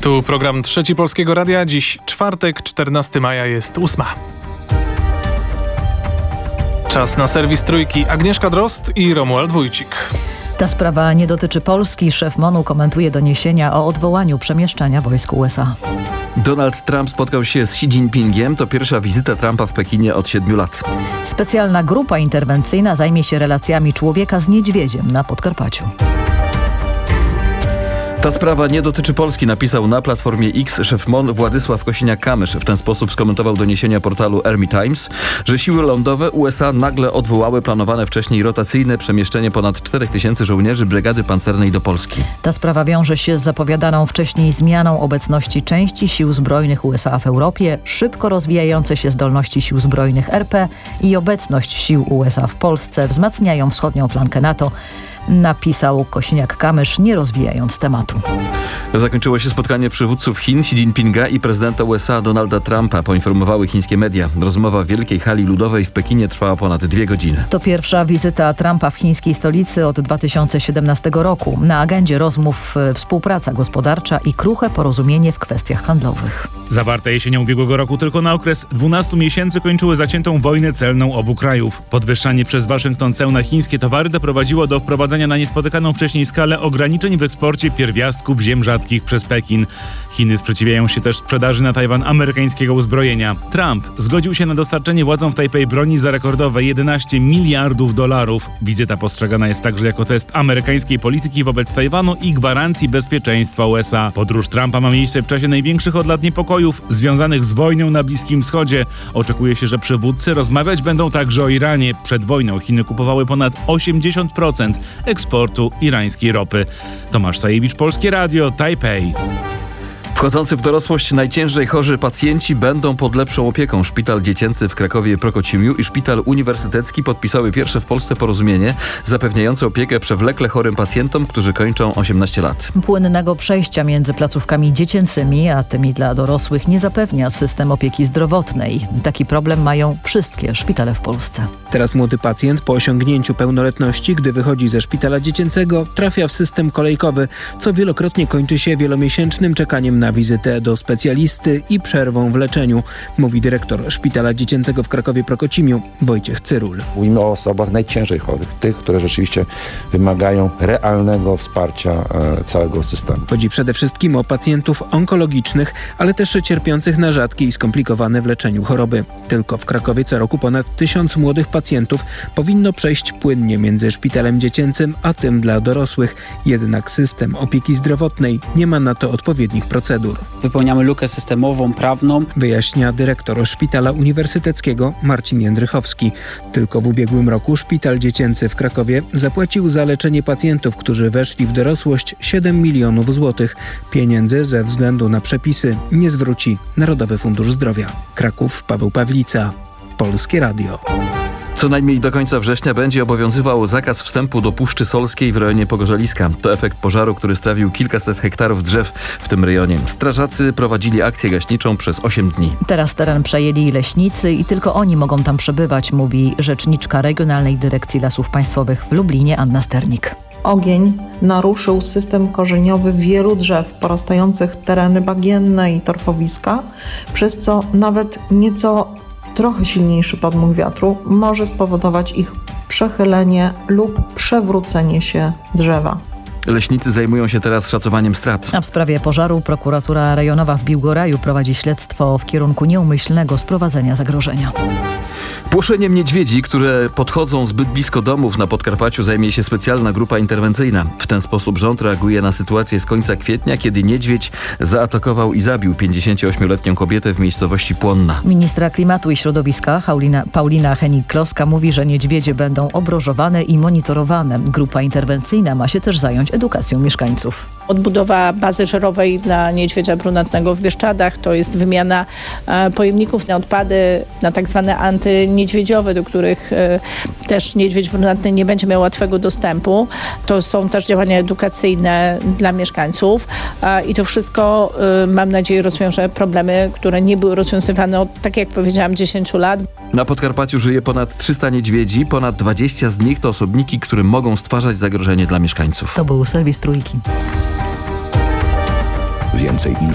Tu program Trzeci Polskiego Radia. Dziś czwartek, 14 maja, jest 8. Czas na serwis Trójki. Agnieszka Drozd i Romuald Wójcik. Ta sprawa nie dotyczy Polski. Szef MON-u komentuje doniesienia o odwołaniu przemieszczania wojsk USA. Donald Trump spotkał się z Xi Jinpingiem. To pierwsza wizyta Trumpa w Pekinie od 7 lat. Specjalna grupa interwencyjna zajmie się relacjami człowieka z niedźwiedziem na Podkarpaciu. Ta sprawa nie dotyczy Polski, napisał na Platformie X szef MON Władysław Kosiniak-Kamysz. W ten sposób skomentował doniesienia portalu Army Times, że siły lądowe USA nagle odwołały planowane wcześniej rotacyjne przemieszczenie ponad 4000 żołnierzy Brygady Pancernej do Polski. Ta sprawa wiąże się z zapowiadaną wcześniej zmianą obecności części sił zbrojnych USA w Europie, szybko rozwijające się zdolności sił zbrojnych RP i obecność sił USA w Polsce wzmacniają wschodnią flankę NATO. Napisał Kosiniak-Kamysz, nie rozwijając tematu. Zakończyło się spotkanie przywódców Chin, Xi Jinpinga i prezydenta USA Donalda Trumpa, poinformowały chińskie media. Rozmowa w Wielkiej Hali Ludowej w Pekinie trwała ponad 2 godziny. To pierwsza wizyta Trumpa w chińskiej stolicy od 2017 roku. Na agendzie rozmów współpraca gospodarcza i kruche porozumienie w kwestiach handlowych. Zawarte jesienią ubiegłego roku tylko na okres 12 miesięcy kończyły zaciętą wojnę celną obu krajów. Podwyższanie przez Waszyngton ceł na chińskie towary doprowadziło do wprowadzenia na niespotykaną wcześniej skalę ograniczeń w eksporcie pierwiastków ziem rzadkich przez Pekin. Chiny sprzeciwiają się też sprzedaży na Tajwan amerykańskiego uzbrojenia. Trump zgodził się na dostarczenie władzom w Tajpej broni za rekordowe $11 miliardów. Wizyta postrzegana jest także jako test amerykańskiej polityki wobec Tajwanu i gwarancji bezpieczeństwa USA. Podróż Trumpa ma miejsce w czasie największych od lat niepokojów związanych z wojną na Bliskim Wschodzie. Oczekuje się, że przywódcy rozmawiać będą także o Iranie. Przed wojną Chiny kupowały ponad 80% eksportu irańskiej ropy. Tomasz Sajewicz, Polskie Radio, Tajpej. Wchodzący w dorosłość najciężej chorzy pacjenci będą pod lepszą opieką. Szpital dziecięcy w Krakowie Prokocimiu i Szpital Uniwersytecki podpisały pierwsze w Polsce porozumienie zapewniające opiekę przewlekle chorym pacjentom, którzy kończą 18 lat. Płynnego przejścia między placówkami dziecięcymi a tymi dla dorosłych nie zapewnia system opieki zdrowotnej. Taki problem mają wszystkie szpitale w Polsce. Teraz młody pacjent po osiągnięciu pełnoletności, gdy wychodzi ze szpitala dziecięcego, trafia w system kolejkowy, co wielokrotnie kończy się wielomiesięcznym czekaniem na wizytę do specjalisty i przerwą w leczeniu, mówi dyrektor Szpitala Dziecięcego w Krakowie Prokocimiu Wojciech Cyrul. Mówimy o osobach najciężej chorych, tych, które rzeczywiście wymagają realnego wsparcia całego systemu. Chodzi przede wszystkim o pacjentów onkologicznych, ale też cierpiących na rzadkie i skomplikowane w leczeniu choroby. Tylko w Krakowie co roku ponad 1000 młodych pacjentów powinno przejść płynnie między szpitalem dziecięcym a tym dla dorosłych. Jednak system opieki zdrowotnej nie ma na to odpowiednich procedur. Wypełniamy lukę systemową, prawną, wyjaśnia dyrektor Szpitala Uniwersyteckiego Marcin Jędrychowski. Tylko w ubiegłym roku Szpital Dziecięcy w Krakowie zapłacił za leczenie pacjentów, którzy weszli w dorosłość, 7 milionów złotych. Pieniędzy ze względu na przepisy nie zwróci Narodowy Fundusz Zdrowia. Kraków, Paweł Pawlica, Polskie Radio. Co najmniej do końca września będzie obowiązywał zakaz wstępu do Puszczy Solskiej w rejonie Pogorzeliska. To efekt pożaru, który strawił kilkaset hektarów drzew w tym rejonie. Strażacy prowadzili akcję gaśniczą przez 8 dni. Teraz teren przejęli leśnicy i tylko oni mogą tam przebywać, mówi rzeczniczka Regionalnej Dyrekcji Lasów Państwowych w Lublinie Anna Sternik. Ogień naruszył system korzeniowy wielu drzew porastających tereny bagienne i torfowiska, przez co nawet trochę silniejszy podmuch wiatru może spowodować ich przechylenie lub przewrócenie się drzewa. Leśnicy zajmują się teraz szacowaniem strat. A w sprawie pożaru prokuratura rejonowa w Biłgoraju prowadzi śledztwo w kierunku nieumyślnego sprowadzenia zagrożenia. Płoszeniem niedźwiedzi, które podchodzą zbyt blisko domów na Podkarpaciu, zajmie się specjalna grupa interwencyjna. W ten sposób rząd reaguje na sytuację z końca kwietnia, kiedy niedźwiedź zaatakował i zabił 58-letnią kobietę w miejscowości Płonna. Ministra Klimatu i Środowiska Paulina Hennig-Kloska mówi, że niedźwiedzie będą obrożowane i monitorowane. Grupa interwencyjna ma się też zająć edukacją mieszkańców. Odbudowa bazy żerowej dla niedźwiedzia brunatnego w Bieszczadach, to jest wymiana pojemników na odpady, na tak zwane antyniedźwiedziowe, do których też niedźwiedź brunatny nie będzie miał łatwego dostępu. To są też działania edukacyjne dla mieszkańców i to wszystko, mam nadzieję, rozwiąże problemy, które nie były rozwiązywane od, tak jak powiedziałam, 10 lat. Na Podkarpaciu żyje ponad 300 niedźwiedzi, ponad 20 z nich to osobniki, które mogą stwarzać zagrożenie dla mieszkańców. To był serwis Trójki. Więcej